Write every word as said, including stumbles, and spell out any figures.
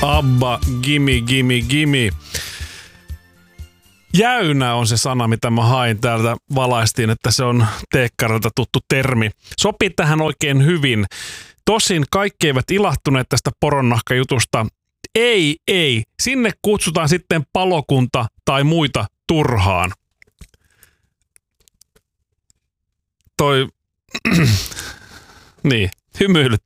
Abba, gimme, gimme, gimme. Jäynä on se sana, mitä mä hain täältä. Valaistiin, että se on teekkarilta tuttu termi. Sopii tähän oikein hyvin. Tosin kaikki eivät ilahtuneet tästä poronnahkajutusta. Ei, ei. Sinne kutsutaan sitten palokunta tai muita turhaan. Toi... niin, hymyilyt